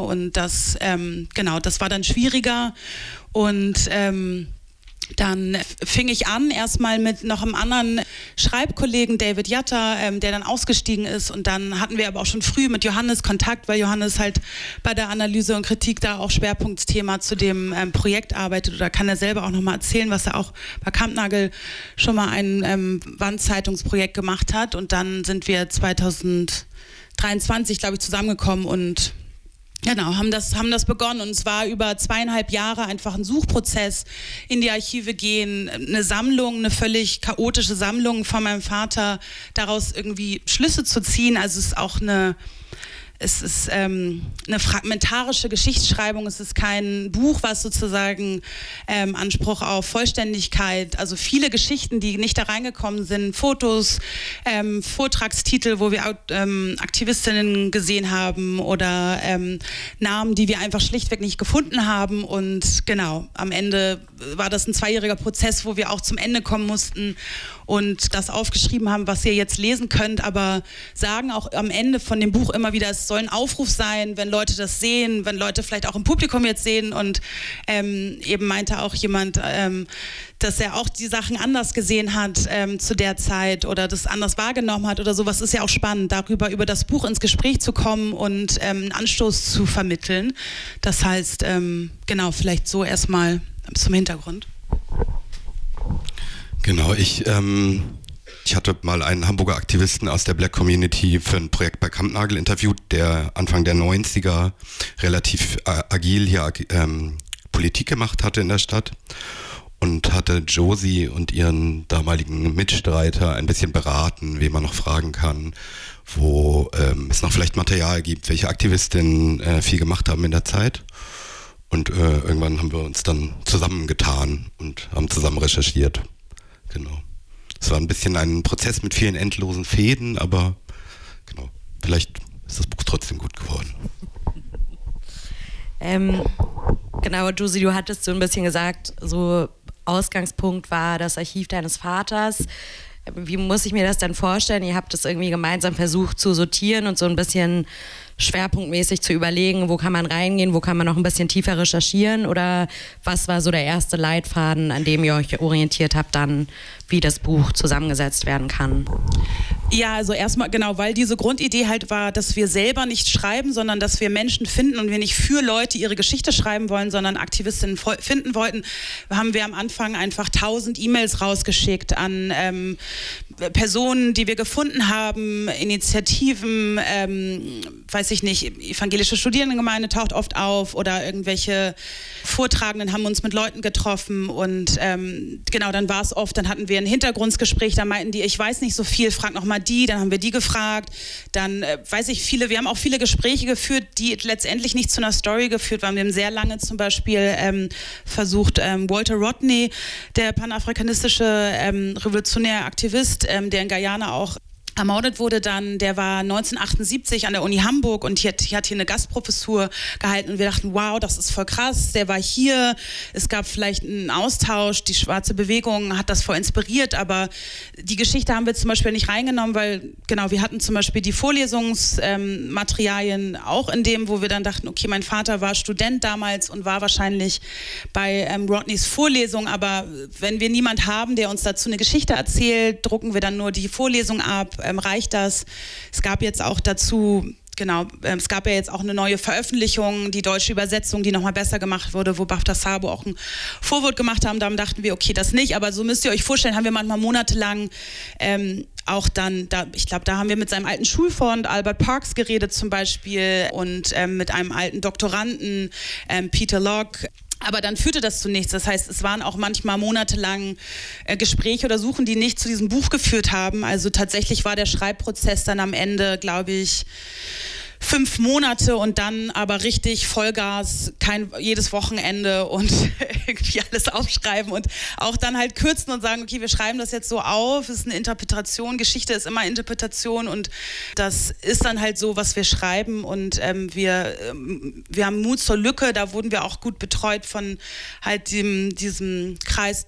und das, das war dann schwieriger und dann fing ich an, erstmal mit noch einem anderen Schreibkollegen, David Jatta, der dann ausgestiegen ist. Und dann hatten wir aber auch schon früh mit Johannes Kontakt, weil Johannes halt bei der Analyse und Kritik da auch Schwerpunktthema zu dem Projekt arbeitet. Oder kann er selber auch nochmal erzählen, was er auch bei Kampnagel schon mal ein Wandzeitungsprojekt gemacht hat. Und dann sind wir 2023, glaube ich, zusammengekommen und genau, haben das begonnen und es war über 2,5 Jahre einfach ein Suchprozess, in die Archive gehen, eine Sammlung, eine völlig chaotische Sammlung von meinem Vater, daraus irgendwie Schlüsse zu ziehen. Also es ist auch eine fragmentarische Geschichtsschreibung, es ist kein Buch, was sozusagen Anspruch auf Vollständigkeit, also viele Geschichten, die nicht da reingekommen sind, Fotos, Vortragstitel, wo wir Aktivistinnen gesehen haben oder Namen, die wir einfach schlichtweg nicht gefunden haben und genau, am Ende war das ein 2-jähriger Prozess, wo wir auch zum Ende kommen mussten und das aufgeschrieben haben, was ihr jetzt lesen könnt, aber sagen auch am Ende von dem Buch immer wieder, es soll ein Aufruf sein, wenn Leute das sehen, wenn Leute vielleicht auch im Publikum jetzt sehen und eben meinte auch jemand, dass er auch die Sachen anders gesehen hat zu der Zeit oder das anders wahrgenommen hat oder sowas, ist ja auch spannend, darüber über das Buch ins Gespräch zu kommen und einen Anstoß zu vermitteln. Das heißt, genau, vielleicht so erstmal zum Hintergrund. Genau, ich hatte mal einen Hamburger Aktivisten aus der Black Community für ein Projekt bei Kampnagel interviewt, der Anfang der 90er relativ agil hier Politik gemacht hatte in der Stadt und hatte Josie und ihren damaligen Mitstreiter ein bisschen beraten, wen man noch fragen kann, wo es noch vielleicht Material gibt, welche Aktivistinnen viel gemacht haben in der Zeit. Und irgendwann haben wir uns dann zusammengetan und haben zusammen recherchiert. Genau. Es war ein bisschen ein Prozess mit vielen endlosen Fäden, aber genau, vielleicht ist das Buch trotzdem gut geworden. Genau, Josie, du hattest so ein bisschen gesagt, so Ausgangspunkt war das Archiv deines Vaters. Wie muss ich mir das dann vorstellen? Ihr habt es irgendwie gemeinsam versucht zu sortieren und so ein bisschen schwerpunktmäßig zu überlegen, wo kann man reingehen, wo kann man noch ein bisschen tiefer recherchieren oder was war so der erste Leitfaden, an dem ihr euch orientiert habt dann, wie das Buch zusammengesetzt werden kann? Ja, also erstmal genau, weil diese Grundidee halt war, dass wir selber nicht schreiben, sondern dass wir Menschen finden und wir nicht für Leute ihre Geschichte schreiben wollen, sondern Aktivistinnen finden wollten, haben wir am Anfang einfach 1000 E-Mails rausgeschickt an Personen, die wir gefunden haben, Initiativen, weiß ich nicht, evangelische Studierendengemeinde taucht oft auf oder irgendwelche Vortragenden haben uns mit Leuten getroffen und genau, dann war es oft, dann hatten wir ein Hintergrundgespräch, da meinten die, ich weiß nicht so viel, frag noch mal die, dann haben wir die gefragt, dann weiß ich wir haben auch viele Gespräche geführt, die letztendlich nicht zu einer Story geführt waren. Wir haben sehr lange zum Beispiel versucht, Walter Rodney, der panafrikanistische revolutionäre Aktivist, der in Guyana auch ermordet wurde dann, der war 1978 an der Uni Hamburg und hat hier eine Gastprofessur gehalten und wir dachten, wow, das ist voll krass, der war hier, es gab vielleicht einen Austausch, die schwarze Bewegung hat das voll inspiriert, aber die Geschichte haben wir zum Beispiel nicht reingenommen, weil genau, wir hatten zum Beispiel die Vorlesungsmaterialien auch in dem, wo wir dann dachten, okay, mein Vater war Student damals und war wahrscheinlich bei Rodneys Vorlesung, aber wenn wir niemand haben, der uns dazu eine Geschichte erzählt, drucken wir dann nur die Vorlesung ab, reicht das? Es gab jetzt auch dazu, genau, es gab ja jetzt auch eine neue Veröffentlichung, die deutsche Übersetzung, die nochmal besser gemacht wurde, wo Bafta Sabo auch ein Vorwort gemacht haben. Darum dachten wir, okay, das nicht, aber so müsst ihr euch vorstellen, haben wir manchmal monatelang auch dann, ich glaube, da haben wir mit seinem alten Schulfreund Albert Parks geredet zum Beispiel und mit einem alten Doktoranden, Peter Locke. Aber dann führte das zu nichts. Das heißt, es waren auch manchmal monatelang Gespräche oder Suchen, die nicht zu diesem Buch geführt haben. Also tatsächlich war der Schreibprozess dann am Ende, glaube ich, 5 Monate und dann aber richtig Vollgas, jedes Wochenende und irgendwie alles aufschreiben und auch dann halt kürzen und sagen, okay, wir schreiben das jetzt so auf, es ist eine Interpretation, Geschichte ist immer Interpretation und das ist dann halt so, was wir schreiben und wir haben Mut zur Lücke, da wurden wir auch gut betreut von halt diesem Kreis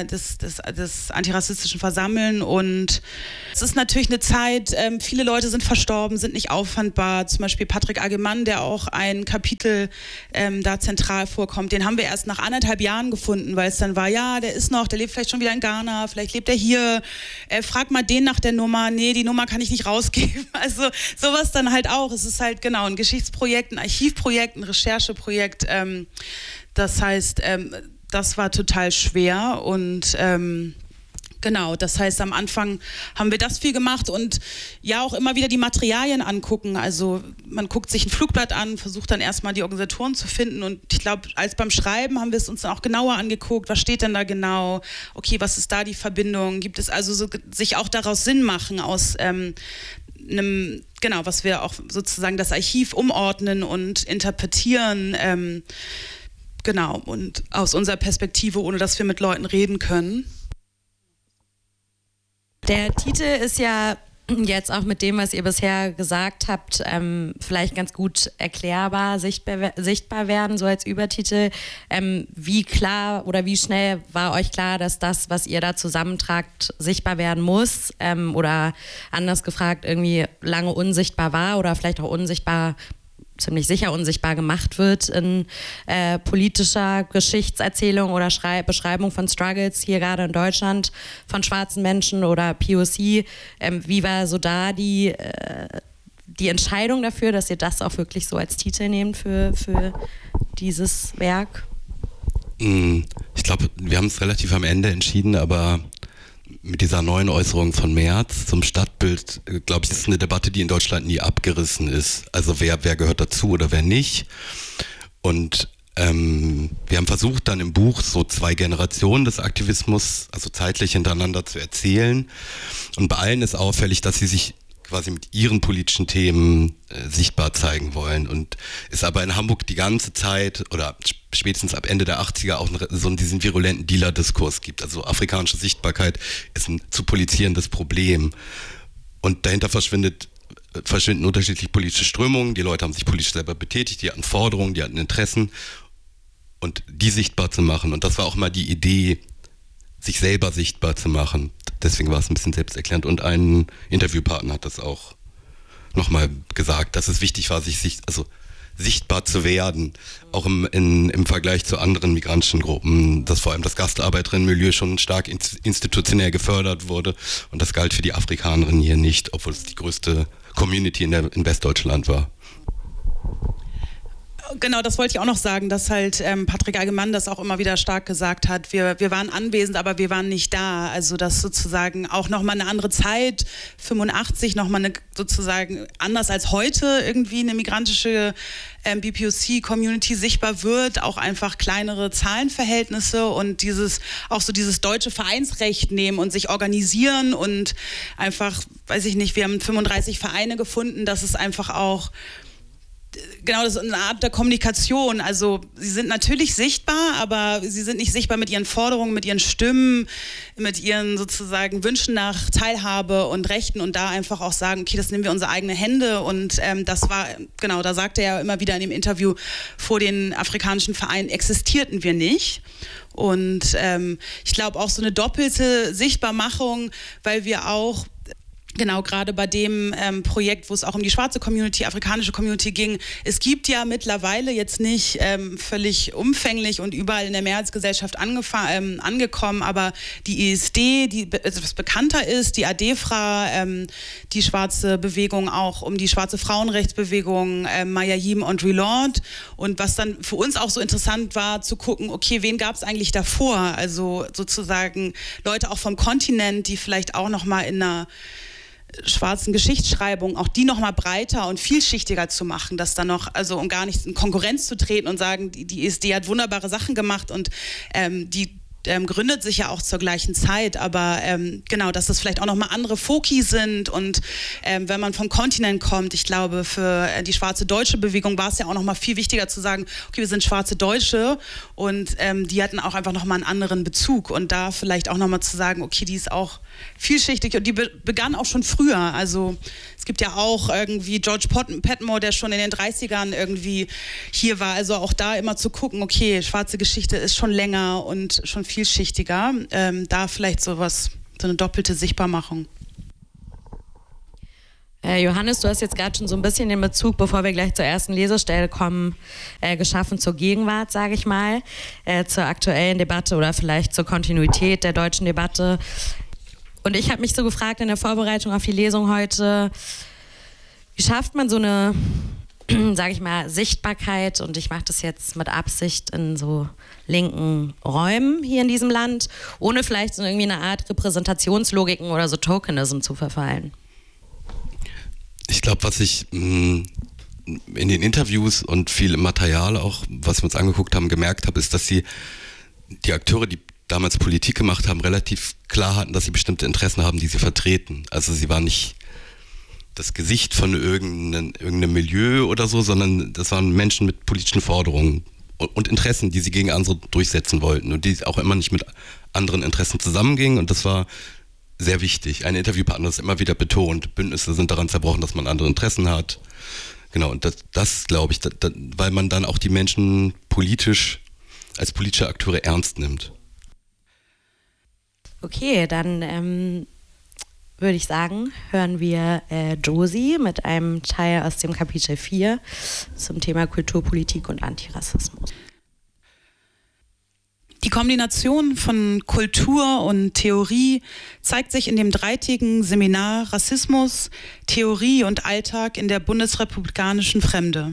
des antirassistischen Versammeln und es ist natürlich eine Zeit, viele Leute sind verstorben, sind nicht auffindbar, zum zum Beispiel Patrick Agemann, der auch ein Kapitel da zentral vorkommt. Den haben wir erst nach 1,5 Jahren gefunden, weil es dann war, ja, der lebt vielleicht schon wieder in Ghana, vielleicht lebt er hier, frag mal den nach der Nummer, nee, die Nummer kann ich nicht rausgeben. Also sowas dann halt auch. Es ist halt genau ein Geschichtsprojekt, ein Archivprojekt, ein Rechercheprojekt. Das heißt, das war total schwer und genau, das heißt, am Anfang haben wir das viel gemacht und ja auch immer wieder die Materialien angucken. Also man guckt sich ein Flugblatt an, versucht dann erstmal die Organisatoren zu finden und ich glaube, als beim Schreiben haben wir es uns dann auch genauer angeguckt. Was steht denn da genau? Okay, was ist da die Verbindung? Gibt es also so, sich auch daraus Sinn machen aus genau, was wir auch sozusagen das Archiv umordnen und interpretieren, genau, und aus unserer Perspektive, ohne dass wir mit Leuten reden können. Der Titel ist ja jetzt auch mit dem, was ihr bisher gesagt habt, vielleicht ganz gut erklärbar, sichtbar werden, so als Übertitel. Wie klar oder wie schnell war euch klar, dass das, was ihr da zusammentragt, sichtbar werden muss? Oder anders gefragt, irgendwie lange unsichtbar war oder vielleicht auch ziemlich sicher unsichtbar gemacht wird in politischer Geschichtserzählung oder Beschreibung von Struggles hier gerade in Deutschland von schwarzen Menschen oder POC. Wie war so da die Entscheidung dafür, dass ihr das auch wirklich so als Titel nehmt für dieses Werk? Ich glaube, wir haben es relativ am Ende entschieden, aber mit dieser neuen Äußerung von Merz zum Stadtbild, glaube ich, ist eine Debatte, die in Deutschland nie abgerissen ist. Also wer gehört dazu oder wer nicht. Und wir haben versucht, dann im Buch so 2 Generationen des Aktivismus, also zeitlich hintereinander zu erzählen. Und bei allen ist auffällig, dass sie sich quasi mit ihren politischen Themen sichtbar zeigen wollen und es aber in Hamburg die ganze Zeit oder spätestens ab Ende der 80er auch so diesen virulenten Dealer-Diskurs gibt. Also afrikanische Sichtbarkeit ist ein zu polizierendes Problem und dahinter verschwinden unterschiedliche politische Strömungen, die Leute haben sich politisch selber betätigt, die hatten Forderungen, die hatten Interessen und die sichtbar zu machen und das war auch mal die Idee, sich selber sichtbar zu machen. Deswegen war es ein bisschen selbsterklärend und ein Interviewpartner hat das auch nochmal gesagt, dass es wichtig war, sich sichtbar zu werden, auch im Vergleich zu anderen migrantischen Gruppen, dass vor allem das Gastarbeiterinnenmilieu schon stark institutionell gefördert wurde und das galt für die Afrikanerinnen hier nicht, obwohl es die größte Community in Westdeutschland war. Genau, das wollte ich auch noch sagen, dass halt Patrick Agemann das auch immer wieder stark gesagt hat. Wir waren anwesend, aber wir waren nicht da. Also dass sozusagen auch nochmal eine andere Zeit, 85, nochmal sozusagen anders als heute irgendwie eine migrantische BPOC-Community sichtbar wird, auch einfach kleinere Zahlenverhältnisse und dieses deutsche Vereinsrecht nehmen und sich organisieren und einfach, weiß ich nicht, wir haben 35 Vereine gefunden, dass es einfach auch genau, das ist eine Art der Kommunikation. Also sie sind natürlich sichtbar, aber sie sind nicht sichtbar mit ihren Forderungen, mit ihren Stimmen, mit ihren sozusagen Wünschen nach Teilhabe und Rechten und da einfach auch sagen, okay, das nehmen wir in unsere eigenen Hände und das war, genau, da sagte er immer wieder in dem Interview, vor den afrikanischen Vereinen existierten wir nicht. Und ich glaube auch so eine doppelte Sichtbarmachung, weil wir auch genau, gerade bei dem Projekt, wo es auch um die schwarze Community, afrikanische Community ging, es gibt ja mittlerweile jetzt nicht völlig umfänglich und überall in der Mehrheitsgesellschaft angekommen, aber die ISD, die etwas bekannter ist, die ADEFRA, die schwarze Bewegung auch um die schwarze Frauenrechtsbewegung, Mayayim und Relord und was dann für uns auch so interessant war, zu gucken, okay, wen gab es eigentlich davor? Also sozusagen Leute auch vom Kontinent, die vielleicht auch nochmal in einer schwarzen Geschichtsschreibung, auch die nochmal breiter und vielschichtiger zu machen, dass dann noch, also um gar nicht in Konkurrenz zu treten und sagen, die ISD hat wunderbare Sachen gemacht und die gründet sich ja auch zur gleichen Zeit, aber genau, dass das vielleicht auch nochmal andere Foki sind und wenn man vom Kontinent kommt, ich glaube, für die schwarze deutsche Bewegung war es ja auch nochmal viel wichtiger zu sagen, okay, wir sind schwarze Deutsche und die hatten auch einfach nochmal einen anderen Bezug und da vielleicht auch nochmal zu sagen, okay, die ist auch vielschichtig und die begann auch schon früher, also es gibt ja auch irgendwie George Petmore, der schon in den 30ern irgendwie hier war, also auch da immer zu gucken, okay, schwarze Geschichte ist schon länger und schon vielschichtiger, da vielleicht so eine doppelte Sichtbarmachung. Johannes, du hast jetzt gerade schon so ein bisschen den Bezug, bevor wir gleich zur ersten Lesestelle kommen, geschaffen zur Gegenwart, sage ich mal, zur aktuellen Debatte oder vielleicht zur Kontinuität der deutschen Debatte. Und ich habe mich so gefragt in der Vorbereitung auf die Lesung heute, wie schafft man so eine, sage ich mal, Sichtbarkeit, und ich mache das jetzt mit Absicht in so linken Räumen hier in diesem Land, ohne vielleicht so irgendwie eine Art Repräsentationslogiken oder so Tokenism zu verfallen? Ich glaube, was ich in den Interviews und viel im Material auch, was wir uns angeguckt haben, gemerkt habe, ist, dass die Akteure, die damals Politik gemacht haben, relativ klar hatten, dass sie bestimmte Interessen haben, die sie vertreten. Also sie waren nicht das Gesicht von irgendeinem Milieu oder so, sondern das waren Menschen mit politischen Forderungen und Interessen, die sie gegen andere durchsetzen wollten und die auch immer nicht mit anderen Interessen zusammengingen, und das war sehr wichtig. Ein Interviewpartner ist immer wieder betont, Bündnisse sind daran zerbrochen, dass man andere Interessen hat. Genau, und das glaube ich, weil man dann auch die Menschen als politische Akteure ernst nimmt. Okay, dann würde ich sagen, hören wir Josie mit einem Teil aus dem Kapitel 4 zum Thema Kulturpolitik und Antirassismus. Die Kombination von Kultur und Theorie zeigt sich in dem dreitägigen Seminar Rassismus, Theorie und Alltag in der bundesrepublikanischen Fremde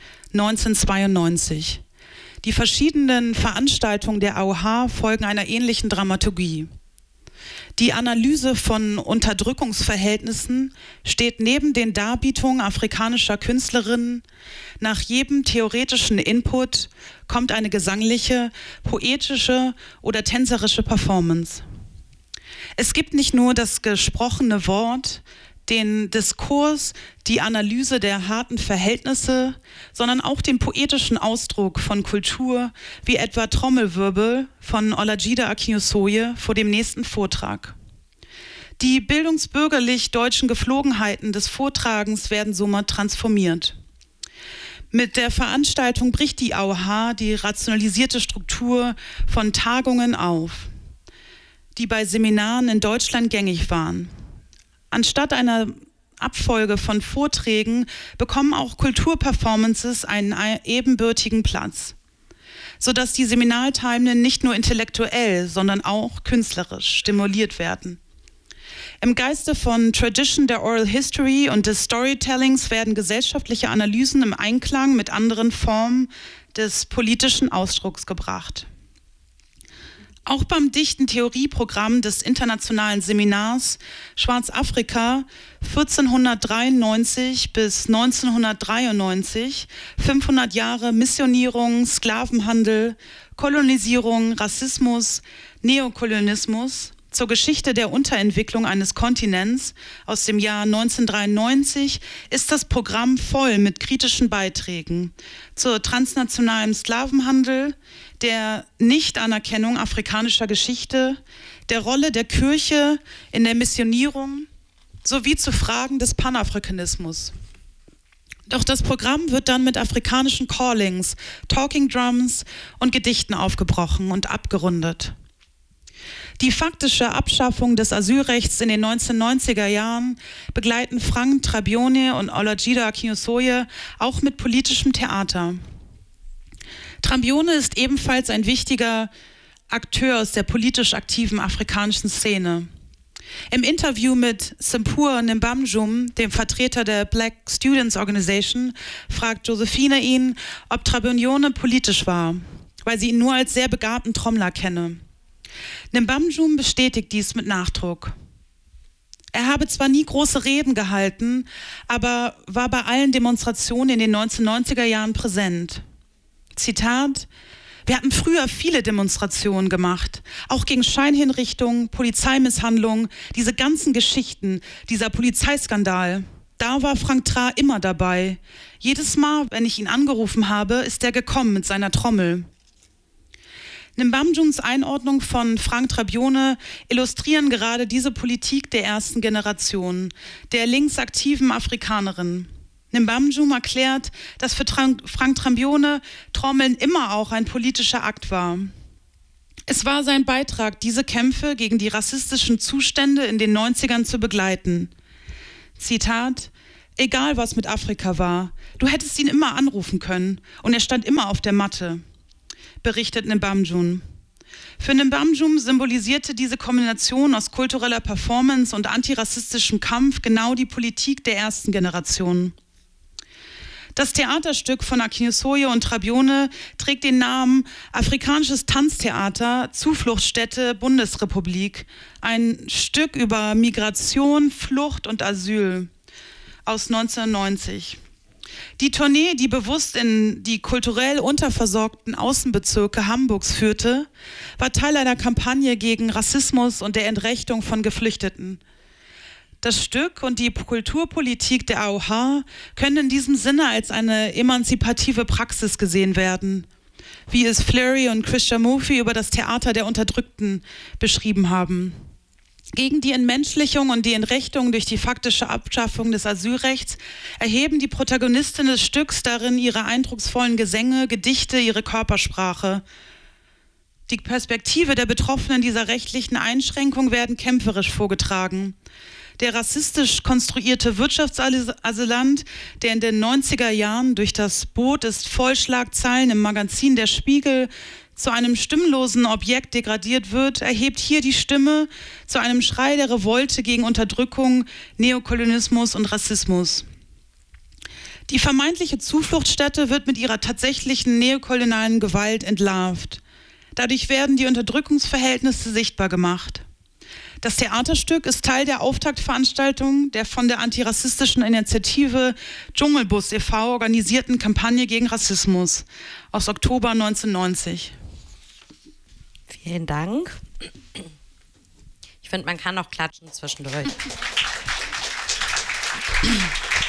1992. Die verschiedenen Veranstaltungen der AOH folgen einer ähnlichen Dramaturgie. Die Analyse von Unterdrückungsverhältnissen steht neben den Darbietungen afrikanischer Künstlerinnen. Nach jedem theoretischen Input kommt eine gesangliche, poetische oder tänzerische Performance. Es gibt nicht nur das gesprochene Wort, den Diskurs, die Analyse der harten Verhältnisse, sondern auch den poetischen Ausdruck von Kultur, wie etwa Trommelwirbel von Olajide Akinnuoye vor dem nächsten Vortrag. Die bildungsbürgerlich-deutschen Geflogenheiten des Vortragens werden somit transformiert. Mit der Veranstaltung bricht die AOH die rationalisierte Struktur von Tagungen auf, die bei Seminaren in Deutschland gängig waren. Anstatt einer Abfolge von Vorträgen bekommen auch Kulturperformances einen ebenbürtigen Platz, sodass die Seminarteilnehmenden nicht nur intellektuell, sondern auch künstlerisch stimuliert werden. Im Geiste von Tradition der Oral History und des Storytellings werden gesellschaftliche Analysen im Einklang mit anderen Formen des politischen Ausdrucks gebracht. Auch beim dichten Theorieprogramm des internationalen Seminars Schwarzafrika 1493 bis 1993, 500 Jahre Missionierung, Sklavenhandel, Kolonisierung, Rassismus, Neokolonialismus, zur Geschichte der Unterentwicklung eines Kontinents aus dem Jahr 1993 ist das Programm voll mit kritischen Beiträgen zur transnationalen Sklavenhandel, der Nichtanerkennung afrikanischer Geschichte, der Rolle der Kirche in der Missionierung sowie zu Fragen des Panafrikanismus. Doch das Programm wird dann mit afrikanischen Callings, Talking Drums und Gedichten aufgebrochen und abgerundet. Die faktische Abschaffung des Asylrechts in den 1990er Jahren begleiten Frank Trabione und Olajide Akinnuoye auch mit politischem Theater. Trabione ist ebenfalls ein wichtiger Akteur aus der politisch aktiven afrikanischen Szene. Im Interview mit Sempur Nimbamjum, dem Vertreter der Black Students Organization, fragt Josephine ihn, ob Trabione politisch war, weil sie ihn nur als sehr begabten Trommler kenne. Nimbamjum bestätigt dies mit Nachdruck. Er habe zwar nie große Reden gehalten, aber war bei allen Demonstrationen in den 1990er Jahren präsent. Zitat: Wir hatten früher viele Demonstrationen gemacht, auch gegen Scheinhinrichtungen, Polizeimisshandlungen, diese ganzen Geschichten, dieser Polizeiskandal. Da war Frank Tra immer dabei. Jedes Mal, wenn ich ihn angerufen habe, ist er gekommen mit seiner Trommel. Nimbamjums Einordnung von Frank Trabione illustrieren gerade diese Politik der ersten Generation, der linksaktiven Afrikanerin. Nimbamjum erklärt, dass für Frank Trabione Trommeln immer auch ein politischer Akt war. Es war sein Beitrag, diese Kämpfe gegen die rassistischen Zustände in den 90ern zu begleiten. Zitat: Egal was mit Afrika war, du hättest ihn immer anrufen können und er stand immer auf der Matte, berichtet Mbamjun. Für Mbamjun symbolisierte diese Kombination aus kultureller Performance und antirassistischem Kampf genau die Politik der ersten Generation. Das Theaterstück von Akinyosoye und Trabione trägt den Namen Afrikanisches Tanztheater, Zufluchtsstätte, Bundesrepublik. Ein Stück über Migration, Flucht und Asyl aus 1990. Die Tournee, die bewusst in die kulturell unterversorgten Außenbezirke Hamburgs führte, war Teil einer Kampagne gegen Rassismus und der Entrechtung von Geflüchteten. Das Stück und die Kulturpolitik der AOH können in diesem Sinne als eine emanzipative Praxis gesehen werden, wie es Fleury und Christian Murphy über das Theater der Unterdrückten beschrieben haben. Gegen die Entmenschlichung und die Entrechtung durch die faktische Abschaffung des Asylrechts erheben die Protagonistinnen des Stücks darin ihre eindrucksvollen Gesänge, Gedichte, ihre Körpersprache. Die Perspektive der Betroffenen dieser rechtlichen Einschränkung werden kämpferisch vorgetragen. Der rassistisch konstruierte Wirtschaftsasylant, der in den 90er Jahren durch das Boot ist Vollschlagzeilen im Magazin Der Spiegel zu einem stimmlosen Objekt degradiert wird, erhebt hier die Stimme zu einem Schrei der Revolte gegen Unterdrückung, Neokolonialismus und Rassismus. Die vermeintliche Zufluchtsstätte wird mit ihrer tatsächlichen neokolonialen Gewalt entlarvt. Dadurch werden die Unterdrückungsverhältnisse sichtbar gemacht. Das Theaterstück ist Teil der Auftaktveranstaltung der von der antirassistischen Initiative Dschungelbus e.V. organisierten Kampagne gegen Rassismus aus Oktober 1990. Vielen Dank. Ich finde, man kann auch klatschen zwischendurch.